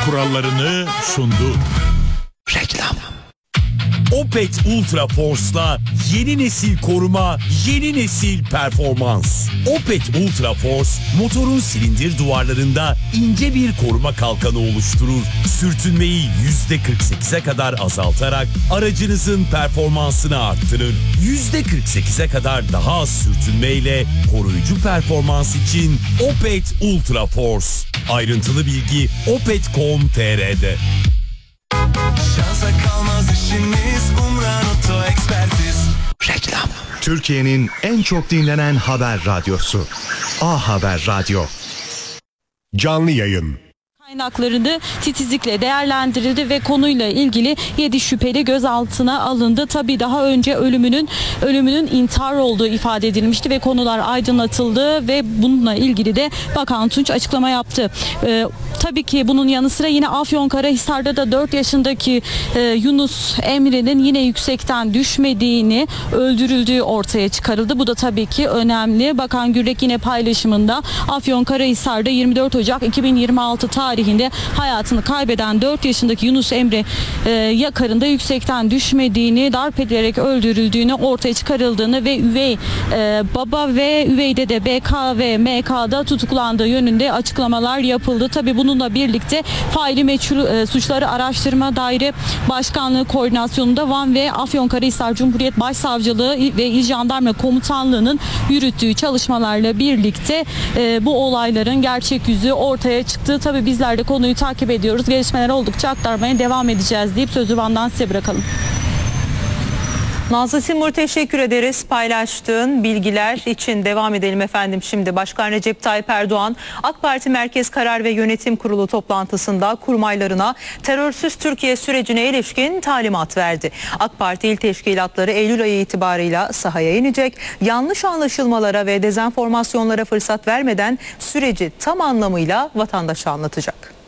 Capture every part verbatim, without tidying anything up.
kurallarını sundu. Reklam. Opet Ultra Force'la yeni nesil koruma, yeni nesil performans. Opet Ultra Force, motorun silindir duvarlarında ince bir koruma kalkanı oluşturur. Sürtünmeyi yüzde kırk sekize kadar azaltarak aracınızın performansını arttırır. yüzde kırk sekize kadar daha az sürtünmeyle koruyucu performans için Opet Ultra Force. Ayrıntılı bilgi opet nokta com nokta tr'de. Şansa kalmaz işiniz, Umran Oto Ekspertiz. Reklam. Türkiye'nin en çok dinlenen haber radyosu. A Haber Radyo. Canlı yayın. Kaynaklarını titizlikle değerlendirildi ve konuyla ilgili yedi şüpheli gözaltına alındı. Tabii daha önce ölümünün ölümünün intihar olduğu ifade edilmişti ve konular aydınlatıldı ve bununla ilgili de Bakan Tunç açıklama yaptı. Ee, tabii ki bunun yanı sıra yine Afyonkarahisar'da da dört yaşındaki e, Yunus Emre'nin yine yüksekten düşmediğini, öldürüldüğü ortaya çıkarıldı. Bu da tabii ki önemli. Bakan Gürek yine paylaşımında Afyonkarahisar'da yirmi dört Ocak iki bin yirmi altı tarihinde hayatını kaybeden dört yaşındaki Yunus Emre e, yakarında yüksekten düşmediğini, darp edilerek öldürüldüğünü ortaya çıkarıldığını ve üvey e, baba ve üvey dede B K ve M K'da tutuklandığı yönünde açıklamalar yapıldı. Tabii bununla birlikte faili meçhul e, suçları araştırma daire başkanlığı koordinasyonunda Van ve Afyonkarahisar Cumhuriyet Başsavcılığı ve İl Jandarma Komutanlığı'nın yürüttüğü çalışmalarla birlikte e, bu olayların gerçek yüzü ortaya çıktı. Tabii bizler de konuyu takip ediyoruz. Gelişmeler oldukça aktarmaya devam edeceğiz deyip sözü Van'dan size bırakalım. Nazlı Timur, teşekkür ederiz paylaştığın bilgiler için. Devam edelim efendim şimdi. Başkan Recep Tayyip Erdoğan AK Parti Merkez Karar ve Yönetim Kurulu toplantısında kurmaylarına terörsüz Türkiye sürecine ilişkin talimat verdi. AK Parti il teşkilatları Eylül ayı itibarıyla sahaya inecek. Yanlış anlaşılmalara ve dezenformasyonlara fırsat vermeden süreci tam anlamıyla vatandaşa anlatacak.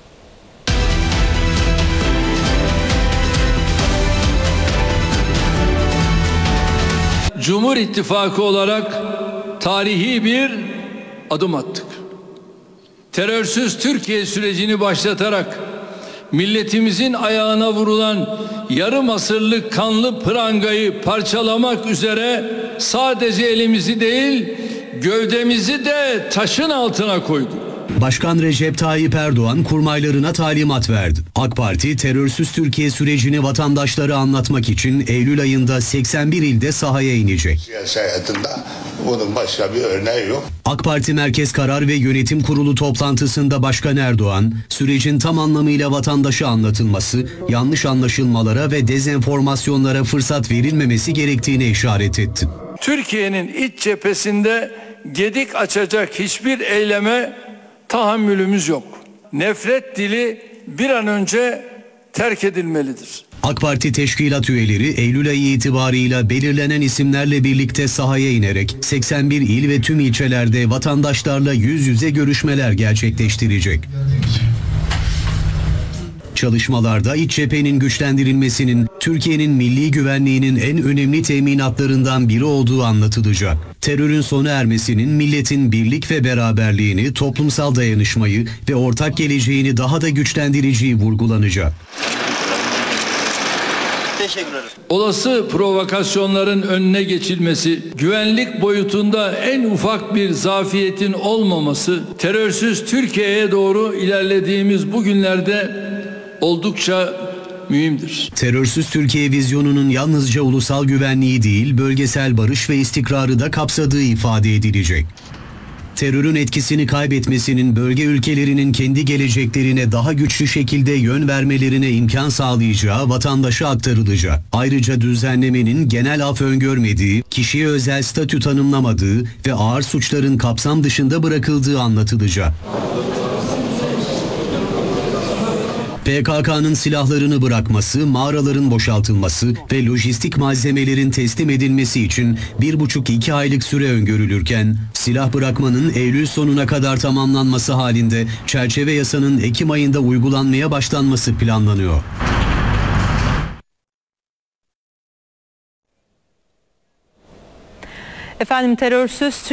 Cumhur İttifakı olarak tarihi bir adım attık. Terörsüz Türkiye sürecini başlatarak milletimizin ayağına vurulan yarım asırlık kanlı prangayı parçalamak üzere sadece elimizi değil, gövdemizi de taşın altına koyduk. Başkan Recep Tayyip Erdoğan kurmaylarına talimat verdi. AK Parti terörsüz Türkiye sürecini vatandaşlara anlatmak için Eylül ayında seksen bir ilde sahaya inecek. Siyasi hayatında bunun başka bir örneği yok. AK Parti Merkez Karar ve Yönetim Kurulu toplantısında Başkan Erdoğan, sürecin tam anlamıyla vatandaşa anlatılması, yanlış anlaşılmalara ve dezenformasyonlara fırsat verilmemesi gerektiğine işaret etti. Türkiye'nin iç cephesinde gedik açacak hiçbir eyleme tahammülümüz yok. Nefret dili bir an önce terk edilmelidir. AK Parti teşkilat üyeleri Eylül ayı itibarıyla belirlenen isimlerle birlikte sahaya inerek seksen bir il ve tüm ilçelerde vatandaşlarla yüz yüze görüşmeler gerçekleştirecek. Çalışmalarda iç cephenin güçlendirilmesinin Türkiye'nin milli güvenliğinin en önemli teminatlarından biri olduğu anlatılacak. Terörün sona ermesinin milletin birlik ve beraberliğini, toplumsal dayanışmayı ve ortak geleceğini daha da güçlendireceği vurgulanacak. Olası provokasyonların önüne geçilmesi, güvenlik boyutunda en ufak bir zafiyetin olmaması, terörsüz Türkiye'ye doğru ilerlediğimiz bu günlerde oldukça mühimdir. Terörsüz Türkiye vizyonunun yalnızca ulusal güvenliği değil, bölgesel barış ve istikrarı da kapsadığı ifade edilecek. Terörün etkisini kaybetmesinin bölge ülkelerinin kendi geleceklerine daha güçlü şekilde yön vermelerine imkan sağlayacağı vatandaşa aktarılacak. Ayrıca düzenlemenin genel af öngörmediği, kişiye özel statü tanımlamadığı ve ağır suçların kapsam dışında bırakıldığı anlatılacak. P K K'nın silahlarını bırakması, mağaraların boşaltılması ve lojistik malzemelerin teslim edilmesi için bir buçuk iki aylık süre öngörülürken, silah bırakmanın Eylül sonuna kadar tamamlanması halinde çerçeve yasanın Ekim ayında uygulanmaya başlanması planlanıyor. Efendim terörsüz